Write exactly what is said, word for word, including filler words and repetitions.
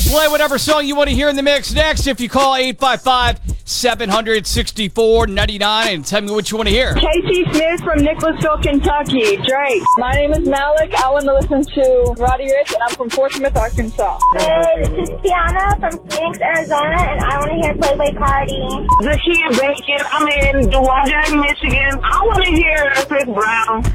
Play whatever song you want to hear in the mix next if you call eight five five, seven hundred, six four nine nine and tell me what you want to hear. Casey Smith from Nicholasville, Kentucky. Drake. My name is Malik. I want to listen to Roddy Ricch, and I'm from Fort Smith, Arkansas. Hey, this is Tiana from Phoenix, Arizona, and I want to hear Playboy Cardi. Zakia Bacon. I'm in Dowagiac, Michigan. I want to hear Chris Brown.